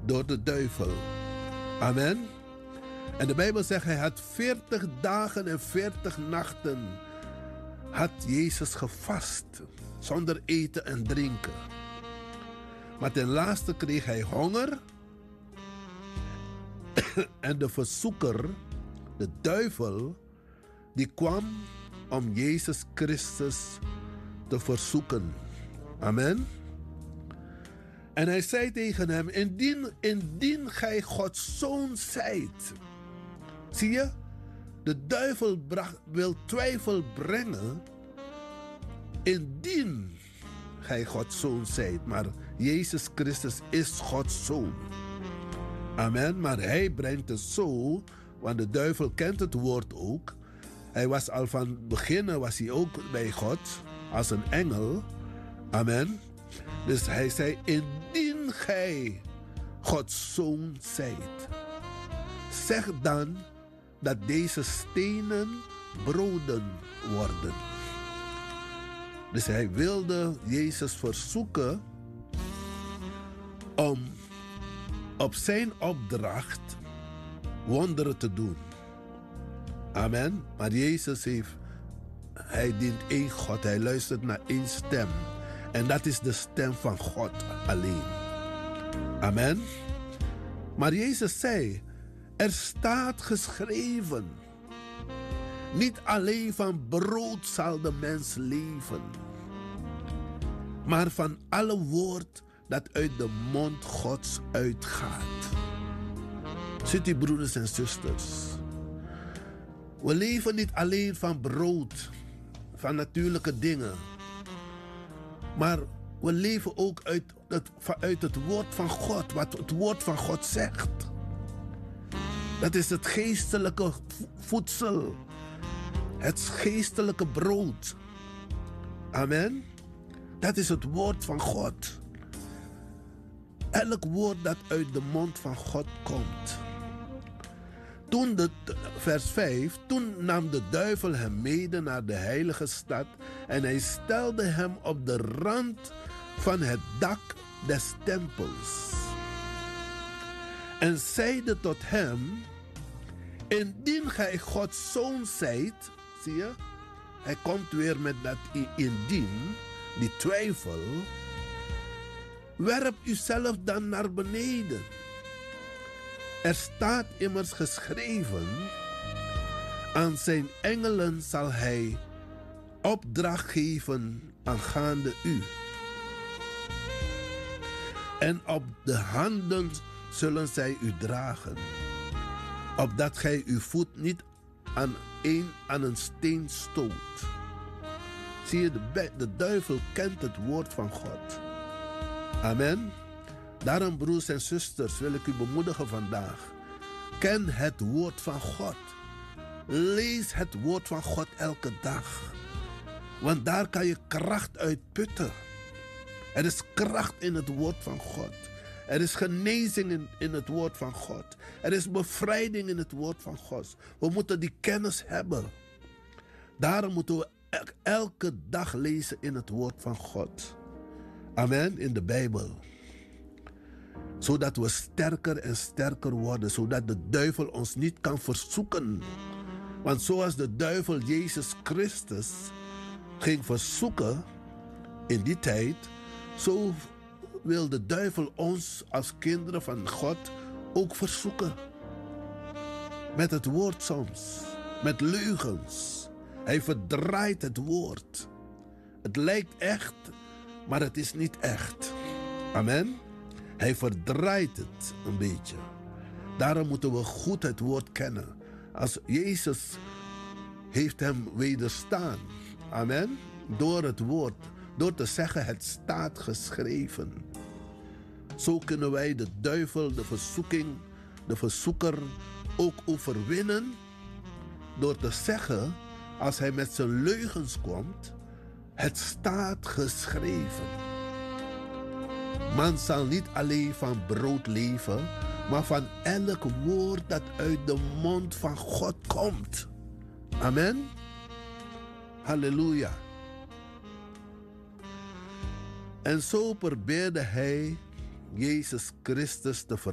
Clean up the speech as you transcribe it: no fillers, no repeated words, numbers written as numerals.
door de duivel. Amen. En de Bijbel zegt, hij had 40 dagen en 40 nachten had Jezus gevast, zonder eten en drinken. Maar ten laatste kreeg hij honger en de verzoeker, de duivel, die kwam om Jezus Christus te verzoeken. Amen. En hij zei tegen hem, indien gij Gods zoon zijt. Zie je? De duivel wil twijfel brengen. Indien gij Gods zoon zijt. Maar Jezus Christus is Gods zoon. Amen. Maar hij brengt het zo. Want de duivel kent het woord ook. Hij was al van beginnen was hij ook bij God. Als een engel. Amen. Dus hij zei, indien gij Gods zoon zijt. Zeg dan dat deze stenen broden worden. Dus hij wilde Jezus verzoeken om op zijn opdracht wonderen te doen. Amen. Maar Jezus hij dient één God. Hij luistert naar één stem. En dat is de stem van God alleen. Amen. Maar Jezus zei, er staat geschreven, niet alleen van brood zal de mens leven, maar van alle woord dat uit de mond Gods uitgaat. Ziet u, broeders en zusters, we leven niet alleen van brood, van natuurlijke dingen, maar we leven ook uit het woord van God, wat het woord van God zegt. Dat is het geestelijke voedsel. Het geestelijke brood. Amen. Dat is het woord van God. Elk woord dat uit de mond van God komt. Vers 5. Toen nam de duivel hem mede naar de heilige stad en hij stelde hem op de rand van het dak des tempels. En zeide tot hem, indien gij Gods zoon zijt, zie je, hij komt weer met dat indien, die twijfel, werp uzelf dan naar beneden. Er staat immers geschreven, aan zijn engelen zal hij opdracht geven aangaande u. En op de handen zullen zij u dragen, opdat gij uw voet niet aan een steen stoot. Zie je, de duivel kent het woord van God. Amen. Daarom, broers en zusters, wil ik u bemoedigen vandaag. Ken het woord van God. Lees het woord van God elke dag. Want daar kan je kracht uit putten. Er is kracht in het woord van God. Er is genezing in het woord van God. Er is bevrijding in het woord van God. We moeten die kennis hebben. Daarom moeten we elke dag lezen in het woord van God. Amen, in de Bijbel. Zodat we sterker en sterker worden. Zodat de duivel ons niet kan verzoeken. Want zoals de duivel Jezus Christus ging verzoeken in die tijd, zo wil de duivel ons als kinderen van God ook verzoeken. Met het woord soms. Met leugens. Hij verdraait het woord. Het lijkt echt, maar het is niet echt. Amen. Hij verdraait het een beetje. Daarom moeten we goed het woord kennen. Als Jezus heeft hem wederstaan. Amen. Door het woord. Door te zeggen, het staat geschreven. Zo kunnen wij de duivel, de verzoeking, de verzoeker ook overwinnen. Door te zeggen, als hij met zijn leugens komt, het staat geschreven. Man zal niet alleen van brood leven, maar van elk woord dat uit de mond van God komt. Amen. Halleluja. En zo probeerde hij Jezus Christus te